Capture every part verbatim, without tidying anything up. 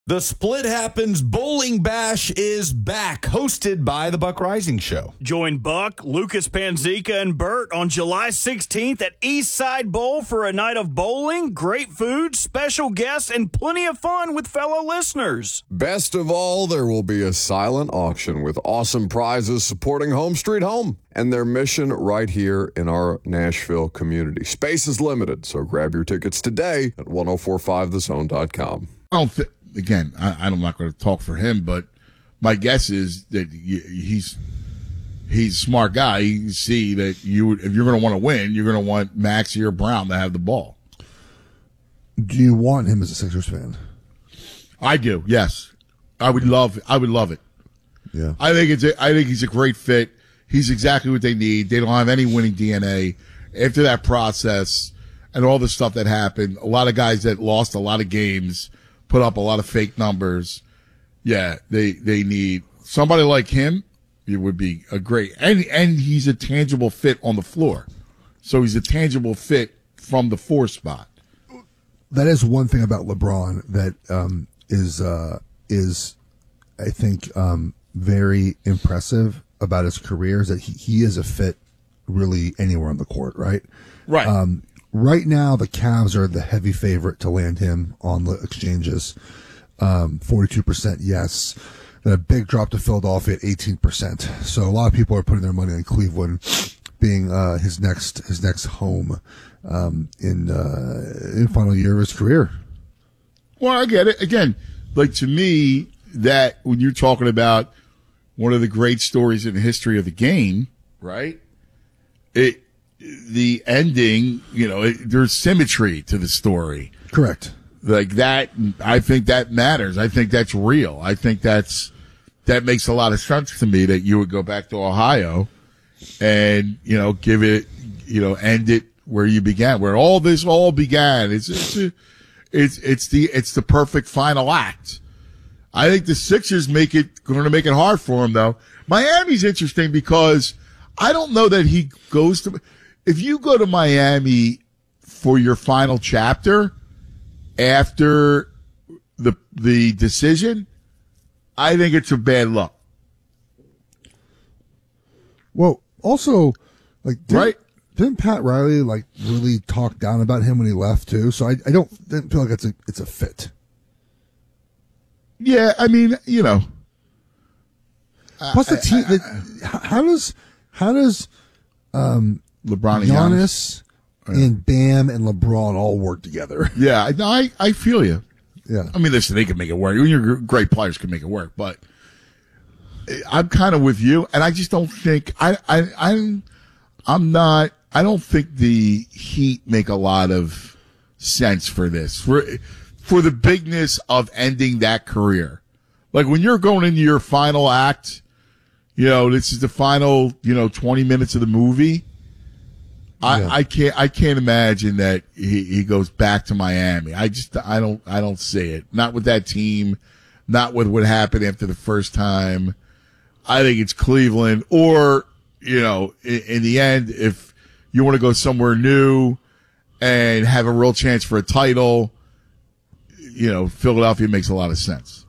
The Split Happens Bowling Bash is back, hosted by the Buck Rising Show. Join Buck, Lucas Panzica, and Bert on July sixteenth at Eastside Bowl for a night of bowling, great food, special guests, and plenty of fun with fellow listeners. Best of all, there will be a silent auction with awesome prizes supporting Home Street Home and their mission right here in our Nashville community. Space is limited, so grab your tickets today at ten forty-five the zone dot com. I don't think. Again, I, I'm not going to talk for him, but my guess is that he's he's a smart guy. You see that you if you're going to want to win, you're going to want Maxey or Brown to have the ball. Do you want him as a Sixers fan? I do. Yes, I would love. I would love it. Yeah, I think it's. A, I think he's a great fit. He's exactly what they need. They don't have any winning D N A after that process and all the stuff that happened. A lot of guys that lost a lot of games. Put up a lot of fake numbers. Yeah, they they need somebody like him. It would be a great and and he's a tangible fit on the floor, so he's a tangible fit from the four spot. That is one thing about LeBron that um, is uh, is I think um, very impressive about his career is that he, he is a fit really anywhere on the court, right? Right. Um, Right now, the Cavs are the heavy favorite to land him on the exchanges. Um, forty-two percent yes. Then a big drop to Philadelphia at eighteen percent. So a lot of people are putting their money on Cleveland being uh, his next his next home um, in uh, in the final year of his career. Well, I get it. Again, like to me, that when you're talking about one of the great stories in the history of the game, right? It. The ending, you know, it, there's symmetry to the story. Correct. Like that, I think that matters. I think that's real. I think that's, that makes a lot of sense to me that you would go back to Ohio and, you know, give it, you know, end it where you began, where all this all began. It's, it's, a, it's, it's the, it's the perfect final act. I think the Sixers make it, going to make it hard for him though. Miami's interesting because I don't know that he goes to, if you go to Miami for your final chapter after the the decision, I think it's a bad look. Well, also, like, didn't, right? Didn't Pat Riley like really talk down about him when he left too? So I, I don't didn't feel like it's a it's a fit. Yeah, I mean, you know. Plus the team, the, how does how does um. LeBron and Giannis, Giannis and Bam and LeBron all work together. Yeah, I I feel you. Yeah, I mean, listen, they can make it work. Your great players can make it work, but I'm kind of with you, and I just don't think I I I'm I'm not. I don't think the Heat make a lot of sense for this for for the bigness of ending that career. Like when you're going into your final act, you know, this is the final, you know, twenty minutes of the movie. I, yeah. I can't. I can't imagine that he, he goes back to Miami. I just. I don't. I don't see it. Not with that team. Not with what happened after the first time. I think it's Cleveland, or you know, in, in the end, if you want to go somewhere new and have a real chance for a title, you know, Philadelphia makes a lot of sense.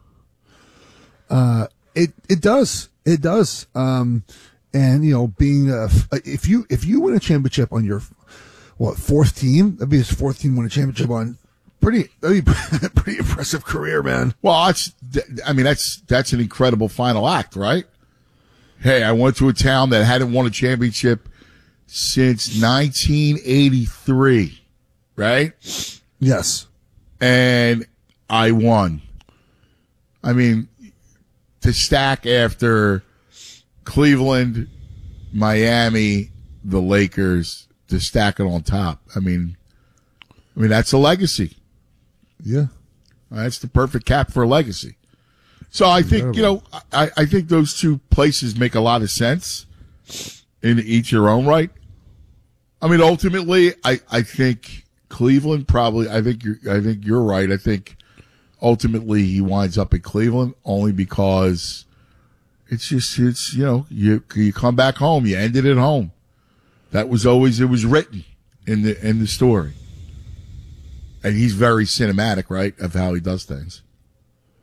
Uh, it it does. It does. Um. And, you know, being a, if you, if you win a championship on your, what, fourth team, that'd be his fourth team win a championship on pretty, that'd be a pretty impressive career, man. Well, that's, I mean, that's, that's an incredible final act, right? Hey, I went to a town that hadn't won a championship since nineteen eighty-three, right? Yes. And I won. I mean, to stack after Cleveland, Miami, the Lakers, to stack it on top. I mean, I mean that's a legacy. Yeah, that's the perfect cap for a legacy. So I think you know, I, I think those two places make a lot of sense in each their own right. I mean, ultimately, I, I think Cleveland probably. I think you're. I think you're right. I think ultimately he winds up in Cleveland only because. It's just, it's, you know, you, you come back home, you end it at home. That was always, it was written in the, in the story. And he's very cinematic, right, of how he does things.